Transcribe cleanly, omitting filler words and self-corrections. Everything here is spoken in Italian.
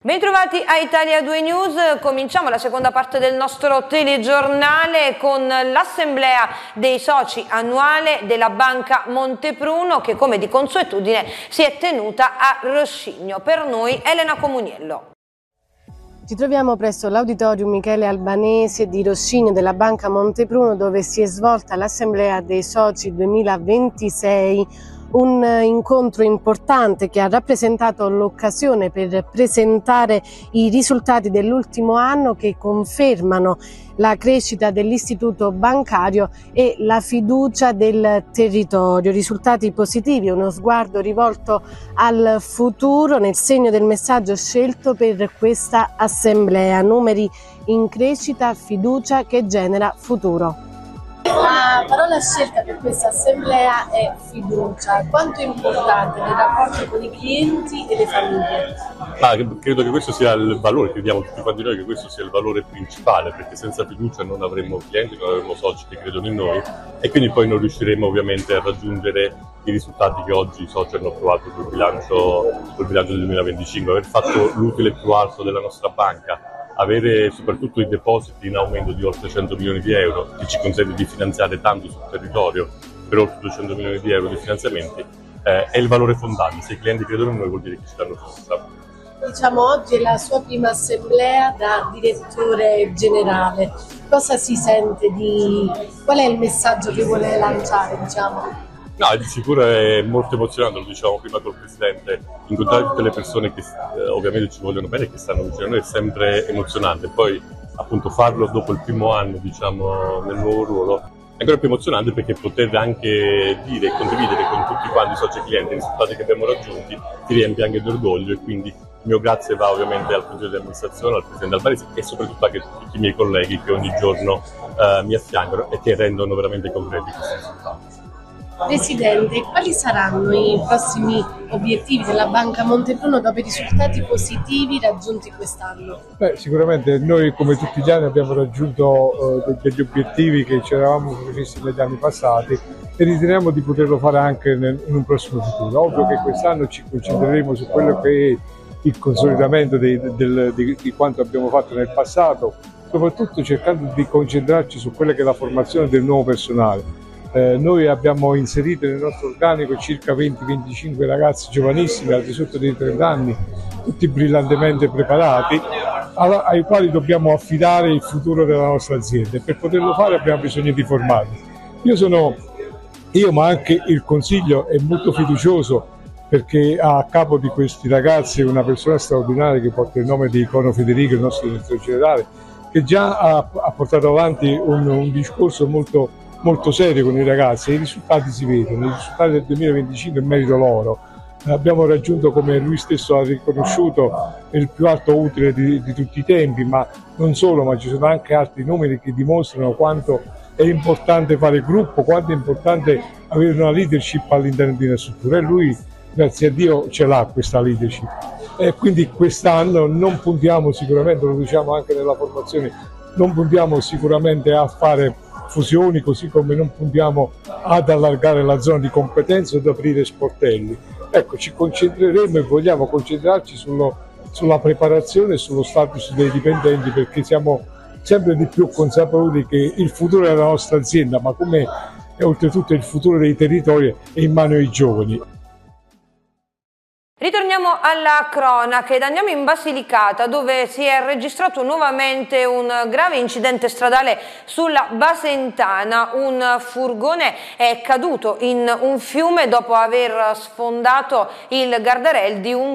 Bentrovati a Italia 2 News, cominciamo la seconda parte del nostro telegiornale con l'assemblea dei soci annuale della Banca Montepruno che come di consuetudine si è tenuta a Roscigno. Per noi Elena Comuniello. Ci troviamo presso l'Auditorium Michele Albanese di Roscigno della Banca Montepruno dove si è svolta l'assemblea dei soci 2026. Un incontro importante che ha rappresentato l'occasione per presentare i risultati dell'ultimo anno che confermano la crescita dell'istituto bancario e la fiducia del territorio. Risultati positivi, uno sguardo rivolto al futuro nel segno del messaggio scelto per questa assemblea. Numeri in crescita, fiducia che genera futuro. La parola scelta per questa assemblea è fiducia. Quanto è importante nei rapporti con i clienti e le famiglie? Credo che questo sia il valore, crediamo tutti quanti noi che questo sia il valore principale, perché senza fiducia non avremmo clienti, non avremmo soci che credono in noi e quindi poi non riusciremo ovviamente a raggiungere i risultati che oggi i soci hanno approvato col bilancio del 2025, aver fatto l'utile più alto della nostra banca, avere soprattutto i depositi in aumento di oltre 100 milioni di euro che ci consente di finanziare tanto sul territorio per oltre 200 milioni di euro di finanziamenti è il valore fondante. Se i clienti credono in noi vuol dire che ci danno fiducia. Diciamo oggi è la sua prima assemblea da direttore generale. Cosa si sente qual è il messaggio che vuole lanciare, diciamo? No, di sicuro è molto emozionante, lo dicevamo prima col Presidente, incontrare tutte le persone che ovviamente ci vogliono bene e che stanno vicino a noi è sempre emozionante. Poi appunto farlo dopo il primo anno, diciamo, nel nuovo ruolo è ancora più emozionante perché poter anche dire e condividere con tutti quanti i soci e clienti i risultati che abbiamo raggiunti ti riempie anche di orgoglio e quindi il mio grazie va ovviamente al Consiglio di amministrazione, al Presidente Albanese e soprattutto anche a tutti i miei colleghi che ogni giorno mi affiancano e che rendono veramente concreti questi risultati. Presidente, quali saranno i prossimi obiettivi della Banca Montepruno dopo i risultati positivi raggiunti quest'anno? Sicuramente noi come tutti gli anni abbiamo raggiunto degli obiettivi che ci eravamo prefissi negli anni passati e riteniamo di poterlo fare anche in un prossimo futuro. Ovvio che quest'anno ci concentreremo su quello che è il consolidamento di quanto abbiamo fatto nel passato, soprattutto cercando di concentrarci su quella che è la formazione del nuovo personale. Noi abbiamo inserito nel nostro organico circa 20-25 ragazzi giovanissimi al di sotto dei 30 anni, tutti brillantemente preparati, ai quali dobbiamo affidare il futuro della nostra azienda e per poterlo fare abbiamo bisogno di formarli. Io ma anche il Consiglio è molto fiducioso perché a capo di questi ragazzi una persona straordinaria che porta il nome di Icono Federico, il nostro direttore generale, che già ha portato avanti un discorso molto serio con i ragazzi e i risultati si vedono, i risultati del 2025 è merito loro. Abbiamo raggiunto, come lui stesso ha riconosciuto, il più alto utile di tutti i tempi, ma non solo, ma ci sono anche altri numeri che dimostrano quanto è importante fare gruppo, quanto è importante avere una leadership all'interno di una struttura e lui, grazie a Dio, ce l'ha questa leadership. E quindi quest'anno non puntiamo sicuramente, lo diciamo anche nella formazione, non puntiamo sicuramente a fare fusioni, così come non puntiamo ad allargare la zona di competenza o ad aprire sportelli. Ecco, ci concentreremo e vogliamo concentrarci sulla preparazione e sullo status dei dipendenti perché siamo sempre di più consapevoli che il futuro della nostra azienda, ma come oltretutto il futuro dei territori, è in mano ai giovani. Ritorniamo alla cronaca ed andiamo in Basilicata dove si è registrato nuovamente un grave incidente stradale sulla Basentana. Un furgone è caduto in un fiume dopo aver sfondato il guardrail di un